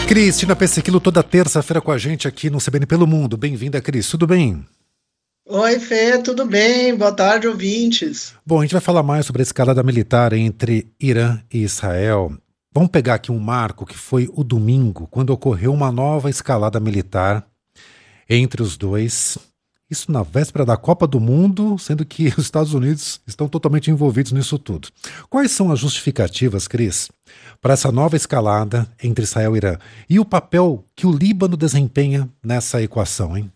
Cristina Pessequilo, toda terça-feira com a gente aqui no CBN Pelo Mundo. Bem-vinda, Cris. Tudo bem? Oi, Fê, tudo bem? Boa tarde, ouvintes. Bom, a gente vai falar mais sobre a escalada militar entre Irã e Israel. Vamos pegar aqui um marco que foi o domingo, quando ocorreu uma nova escalada militar entre os dois. Isso na véspera da Copa do Mundo, sendo que os Estados Unidos estão totalmente envolvidos nisso tudo. Quais são as justificativas, Cris, para essa nova escalada entre Israel e Irã? E o papel que o Líbano desempenha nessa equação, hein?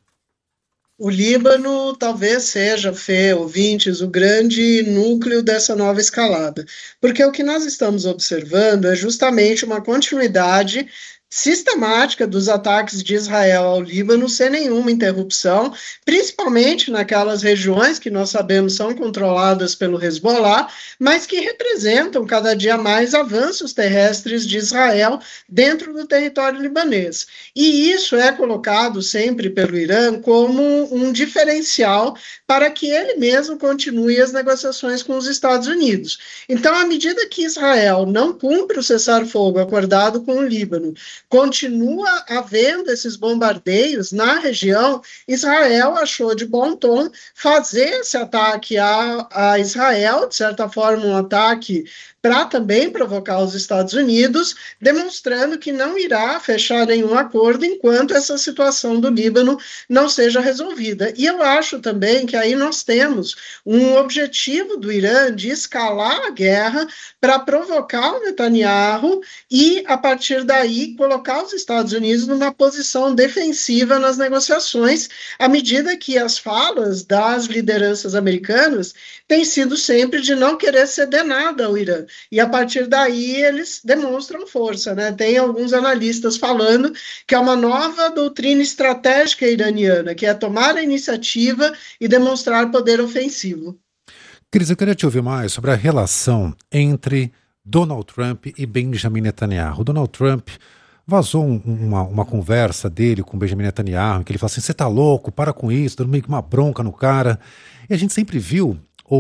O Líbano talvez seja, Fê, ouvintes, o grande núcleo dessa nova escalada, porque o que nós estamos observando é justamente uma continuidade sistemática dos ataques de Israel ao Líbano sem nenhuma interrupção, principalmente naquelas regiões que nós sabemos são controladas pelo Hezbollah, mas que representam cada dia mais avanços terrestres de Israel dentro do território libanês. E isso é colocado sempre pelo Irã como um diferencial para que ele mesmo continue as negociações com os Estados Unidos. Então, à medida que Israel não cumpre o cessar-fogo acordado com o Líbano, continua havendo esses bombardeios na região, Israel achou de bom tom fazer esse ataque a Israel, de certa forma um ataque para também provocar os Estados Unidos, demonstrando que não irá fechar nenhum acordo enquanto essa situação do Líbano não seja resolvida. E eu acho também que aí nós temos um objetivo do Irã de escalar a guerra para provocar o Netanyahu e, a partir daí, colocar os Estados Unidos numa posição defensiva nas negociações, à medida que as falas das lideranças americanas têm sido sempre de não querer ceder nada ao Irã. E a partir daí eles demonstram força, né? Tem alguns analistas falando que é uma nova doutrina estratégica iraniana, que é tomar a iniciativa e demonstrar poder ofensivo. Cris, eu queria te ouvir mais sobre a relação entre Donald Trump e Benjamin Netanyahu. Donald Trump vazou uma conversa dele com Benjamin Netanyahu, em que ele fala assim, você tá louco, para com isso, dando meio que uma bronca no cara. E a gente sempre viu,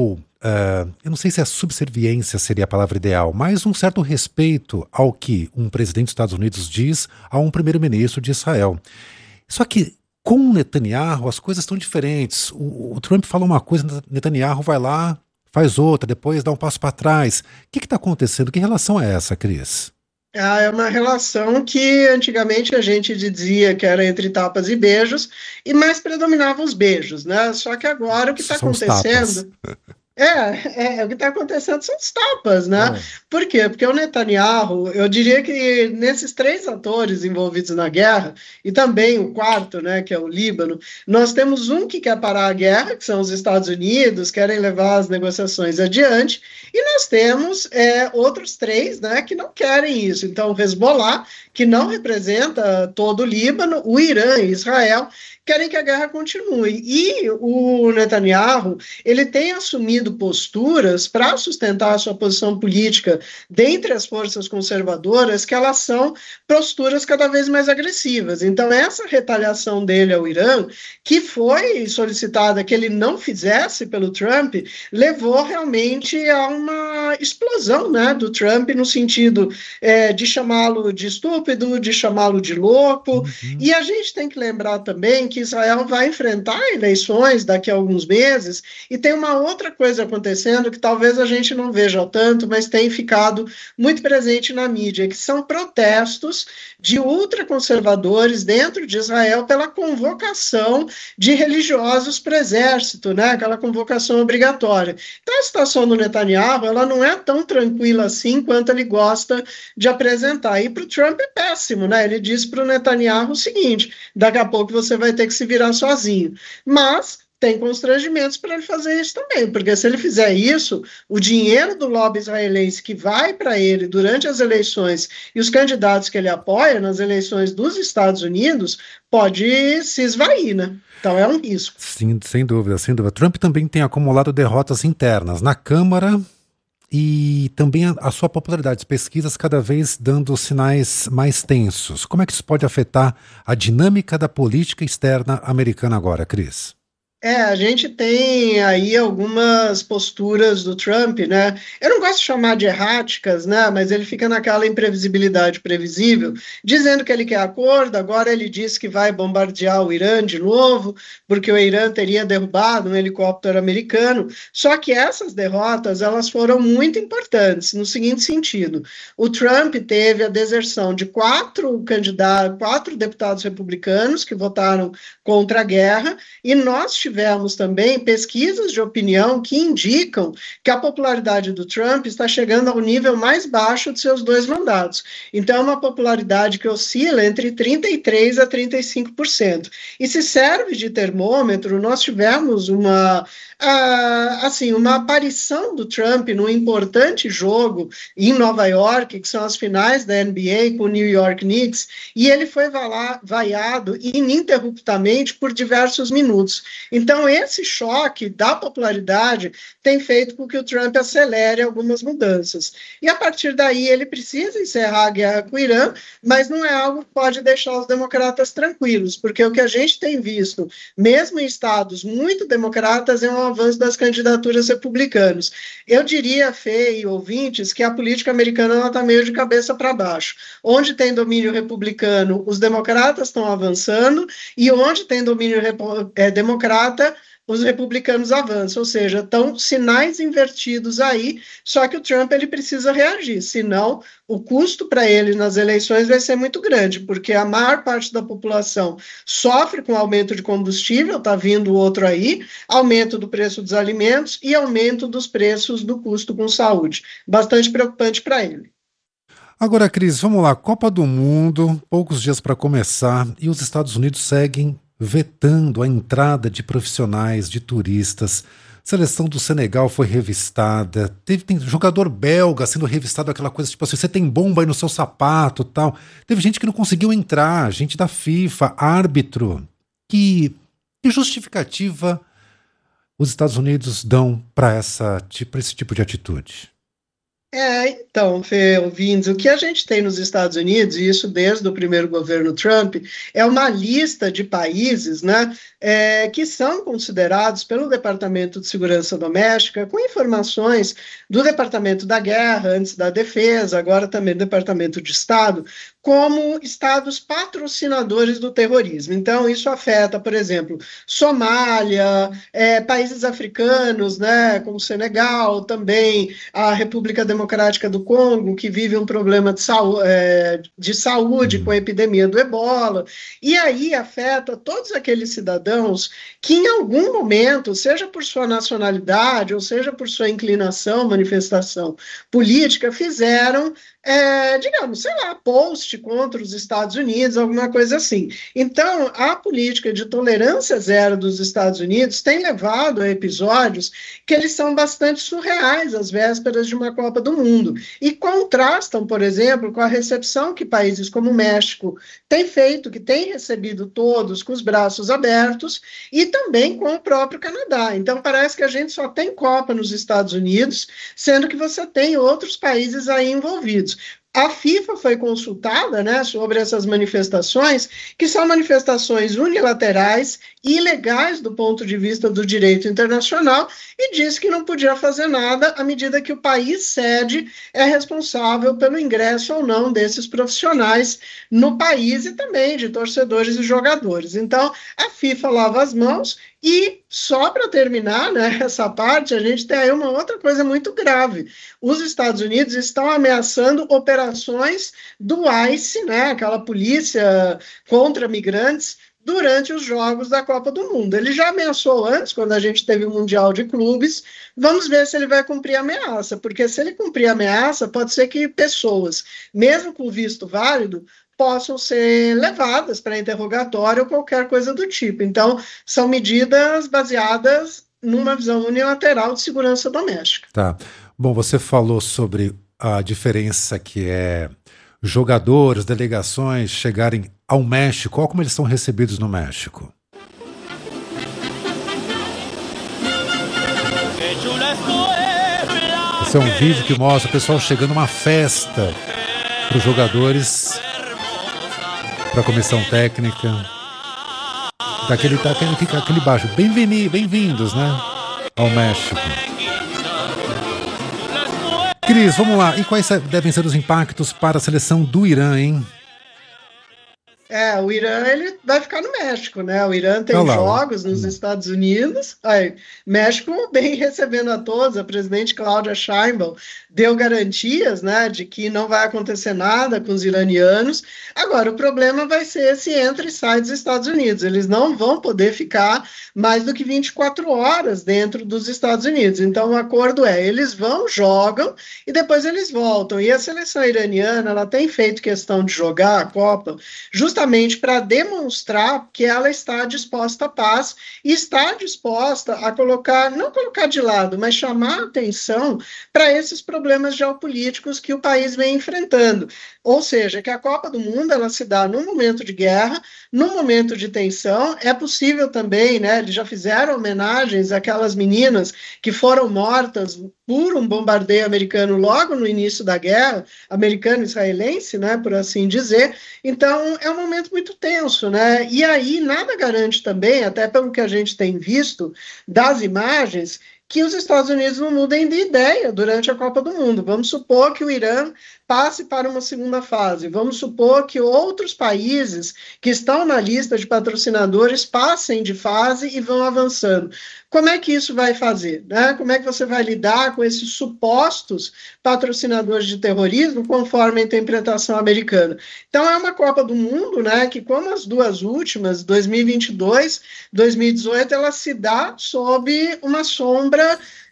eu não sei se a subserviência seria a palavra ideal, mas um certo respeito ao que um presidente dos Estados Unidos diz a um primeiro-ministro de Israel. Só que com o Netanyahu as coisas estão diferentes. O Trump fala uma coisa, Netanyahu vai lá, faz outra, depois dá um passo para trás. O que está acontecendo? Que relação é essa, Cris? É uma relação que antigamente a gente dizia que era entre tapas e beijos, e mais predominavam os beijos, né? Só que agora o que está São os tapas. acontecendo o que está acontecendo são os tapas, né? É. Por quê? Porque o Netanyahu, eu diria que nesses três atores envolvidos na guerra, e também o quarto, né, que é o Líbano, nós temos um que quer parar a guerra, que são os Estados Unidos, querem levar as negociações adiante, e nós temos outros três, né, que não querem isso. Então, o Hezbollah, que não representa todo o Líbano, o Irã e Israel, querem que a guerra continue. E o Netanyahu, ele tem assumido posturas para sustentar a sua posição política dentre as forças conservadoras, que elas são posturas cada vez mais agressivas. Então, essa retaliação dele ao Irã, que foi solicitada que ele não fizesse pelo Trump, levou realmente a uma explosão, né, do Trump no sentido de chamá-lo de estúpido, de chamá-lo de louco. Uhum. E a gente tem que lembrar também que Israel vai enfrentar eleições daqui a alguns meses, e tem uma outra coisa acontecendo que talvez a gente não veja tanto, mas tem ficado muito presente na mídia, que são protestos de ultraconservadores dentro de Israel pela convocação de religiosos para o exército, né? Aquela convocação obrigatória. Então a situação do Netanyahu, ela não é tão tranquila assim quanto ele gosta de apresentar. E para o Trump é péssimo, né? Ele disse para o Netanyahu o seguinte, daqui a pouco você vai ter que se virar sozinho. Mas tem constrangimentos para ele fazer isso também, porque se ele fizer isso, o dinheiro do lobby israelense que vai para ele durante as eleições e os candidatos que ele apoia nas eleições dos Estados Unidos pode se esvair, né? Então é um risco. Sim, sem dúvida, sem dúvida. Trump também tem acumulado derrotas internas na Câmara e também a sua popularidade, as pesquisas cada vez dando sinais mais tensos. Como é que isso pode afetar a dinâmica da política externa americana agora, Cris? A gente tem aí algumas posturas do Trump, né? Eu não gosto de chamar de erráticas, né? Mas ele fica naquela imprevisibilidade previsível, dizendo que ele quer acordo. Agora ele diz que vai bombardear o Irã de novo, porque o Irã teria derrubado um helicóptero americano. Só que essas derrotas, elas foram muito importantes, no seguinte sentido: o Trump teve a deserção de quatro deputados republicanos que votaram contra a guerra, e nós tivemos também pesquisas de opinião que indicam que a popularidade do Trump está chegando ao nível mais baixo de seus 2 mandatos. Então, é uma popularidade que oscila entre 33% a 35%. E se serve de termômetro, nós tivemos uma aparição do Trump num importante jogo em Nova York, que são as finais da NBA com o New York Knicks, e ele foi vaiado ininterruptamente por diversos minutos. Então, esse choque da popularidade tem feito com que o Trump acelere algumas mudanças. E, a partir daí, ele precisa encerrar a guerra com o Irã, mas não é algo que pode deixar os democratas tranquilos, porque o que a gente tem visto, mesmo em estados muito democratas, é um avanço das candidaturas republicanas. Eu diria, Fê e ouvintes, que a política americana está meio de cabeça para baixo. Onde tem domínio republicano, os democratas estão avançando, e onde tem domínio democrata, os republicanos avançam, ou seja, estão sinais invertidos aí, só que o Trump ele precisa reagir, senão o custo para ele nas eleições vai ser muito grande, porque a maior parte da população sofre com aumento de combustível, está vindo outro aí, aumento do preço dos alimentos e aumento dos preços do custo com saúde. Bastante preocupante para ele. Agora, Cris, vamos lá. Copa do Mundo, poucos dias para começar, e os Estados Unidos seguem vetando a entrada de profissionais, de turistas. A seleção do Senegal foi revistada. Tem jogador belga sendo revistado, aquela coisa tipo assim, você tem bomba aí no seu sapato, tal. Teve gente que não conseguiu entrar, gente da FIFA, árbitro. Que justificativa os Estados Unidos dão para esse tipo de atitude? Então, Fê, ouvintes, o que a gente tem nos Estados Unidos, e isso desde o primeiro governo Trump, é uma lista de países, né, que são considerados pelo Departamento de Segurança Doméstica, com informações do Departamento da Guerra, antes da Defesa, agora também do Departamento de Estado, como estados patrocinadores do terrorismo. Então, isso afeta, por exemplo, Somália, países africanos, né, como Senegal, também a República Democrática do Congo, que vive um problema de saúde com a epidemia do ebola, e aí afeta todos aqueles cidadãos que em algum momento, seja por sua nacionalidade, ou seja por sua inclinação, manifestação política, fizeram digamos, sei lá, post contra os Estados Unidos, alguma coisa assim. Então, a política de tolerância zero dos Estados Unidos tem levado a episódios que eles são bastante surreais às vésperas de uma Copa do Mundo e contrastam, por exemplo, com a recepção que países como o México têm feito, que têm recebido todos com os braços abertos, e também com o próprio Canadá. Então, parece que a gente só tem Copa nos Estados Unidos, sendo que você tem outros países aí envolvidos. A FIFA foi consultada, né, sobre essas manifestações, que são manifestações unilaterais, ilegais do ponto de vista do direito internacional, e disse que não podia fazer nada à medida que o país sede é responsável pelo ingresso ou não desses profissionais no país e também de torcedores e jogadores. Então, a FIFA lava as mãos. E só para terminar, né, essa parte, a gente tem aí uma outra coisa muito grave. Os Estados Unidos estão ameaçando operações do ICE, né, aquela polícia contra migrantes, durante os jogos da Copa do Mundo. Ele já ameaçou antes, quando a gente teve o Mundial de Clubes. Vamos ver se ele vai cumprir a ameaça, porque se ele cumprir a ameaça, pode ser que pessoas, mesmo com visto válido, possam ser levadas para interrogatório ou qualquer coisa do tipo. Então, são medidas baseadas numa visão unilateral de segurança doméstica. Tá. Bom, você falou sobre a diferença que é jogadores, delegações chegarem ao México. Olha como eles são recebidos no México. Esse é um vídeo que mostra o pessoal chegando numa festa para os jogadores, para a comissão técnica. Fica aquele baixo. Bem-vindos, né? Ao México. Cris, vamos lá. E quais devem ser os impactos para a seleção do Irã, hein? O Irã ele vai ficar no México, né? O Irã tem jogos nos Estados Unidos. México bem recebendo a todos. A presidente Cláudia Sheinbaum deu garantias, né, de que não vai acontecer nada com os iranianos. Agora, o problema vai ser se entra e sai dos Estados Unidos. Eles não vão poder ficar mais do que 24 horas dentro dos Estados Unidos. Então, o acordo eles vão, jogam e depois eles voltam. E a seleção iraniana, ela tem feito questão de jogar a Copa justamente para demonstrar que ela está disposta à paz e está disposta a não colocar de lado, mas chamar a atenção para esses problemas geopolíticos que o país vem enfrentando. Ou seja, que a Copa do Mundo ela se dá num momento de guerra, num momento de tensão. É possível também, né? Eles já fizeram homenagens àquelas meninas que foram mortas por um bombardeio americano logo no início da guerra, americano-israelense, né? Por assim dizer. Então, é um momento muito tenso, né? E aí, nada garante também, até pelo que a gente tem visto das imagens, que os Estados Unidos não mudem de ideia durante a Copa do Mundo. Vamos supor que o Irã passe para uma segunda fase. Vamos supor que outros países que estão na lista de patrocinadores passem de fase e vão avançando. Como é que isso vai fazer, né? Como é que você vai lidar com esses supostos patrocinadores de terrorismo, conforme a interpretação americana? Então, é uma Copa do Mundo, né, que como as duas últimas, 2022, 2018, ela se dá sob uma sombra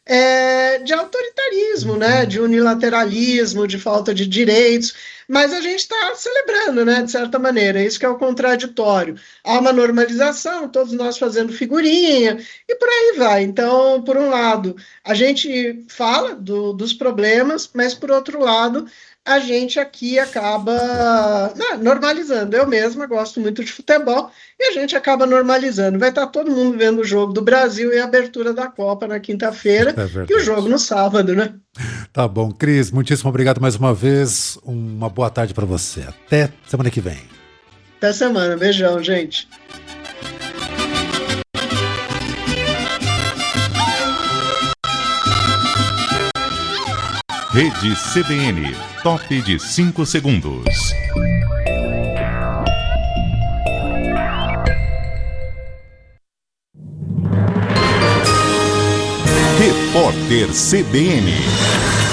de autoritarismo, né, de unilateralismo, de falta de direitos, mas a gente está celebrando, né, de certa maneira, isso que é o contraditório. Há uma normalização, todos nós fazendo figurinha, e por aí vai. Então, por um lado, a gente fala dos problemas, mas por outro lado, a gente aqui acaba normalizando. Eu mesma gosto muito de futebol e a gente acaba normalizando. Vai estar todo mundo vendo o jogo do Brasil e a abertura da Copa na quinta-feira e o jogo no sábado, né? Tá bom, Cris, muitíssimo obrigado mais uma vez. Uma boa tarde para você. Até semana que vem. Até semana. Beijão, gente. Rede CBN, top de 5 segundos. Repórter CBN.